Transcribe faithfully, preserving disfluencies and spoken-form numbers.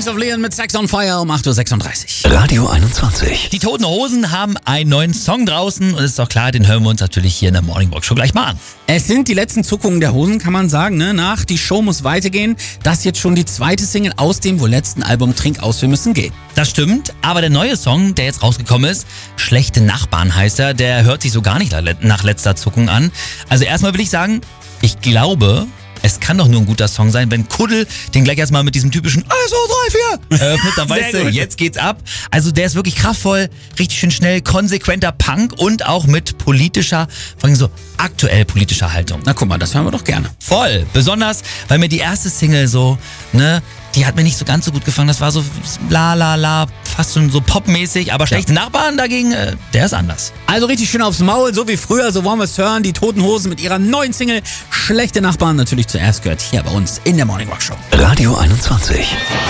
Kings of Leon mit Sex on Fire um acht Uhr sechsunddreißig. Radio einundzwanzig. Die Toten Hosen haben einen neuen Song draußen und ist doch klar, den hören wir uns natürlich hier in der Morning Walk Show gleich mal an. Es sind die letzten Zuckungen der Hosen, kann man sagen, ne? Nach Die Show muss weitergehen. Das ist jetzt schon die zweite Single aus dem wohl letzten Album Trink aus, wir müssen gehen. Das stimmt, aber der neue Song, der jetzt rausgekommen ist, Schlechte Nachbarn heißt er, der hört sich so gar nicht nach letzter Zuckung an. Also erstmal will ich sagen, ich glaube, es kann doch nur ein guter Song sein, wenn Kuddel den gleich erstmal mit diesem typischen eins, zwei, drei, vier eröffnet, dann weißt du, jetzt geht's ab. Also der ist wirklich kraftvoll, richtig schön schnell, konsequenter Punk und auch mit politischer, vor allem so aktuell politischer Haltung. Na guck mal, das hören wir doch gerne. Voll, besonders, weil mir die erste Single so, ne, die hat mir nicht so ganz so gut gefallen. Das war so la la la, fast schon so popmäßig, aber Schlechte ja. Nachbarn dagegen, äh, der ist anders. Also richtig schön aufs Maul, so wie früher, so wollen wir es hören. Die Toten Hosen mit ihrer neuen Single Schlechte Nachbarn natürlich zuerst gehört hier bei uns in der Morning Walk Show. Radio einundzwanzig.